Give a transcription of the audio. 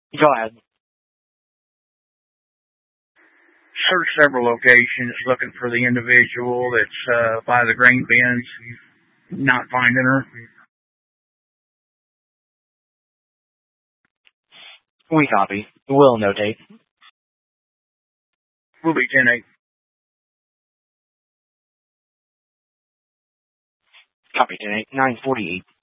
Go ahead. Search several locations looking for the individual that's by the grain bins. Not finding her. We copy. We'll notate. We'll be 10-8. Copy 10-8. 948.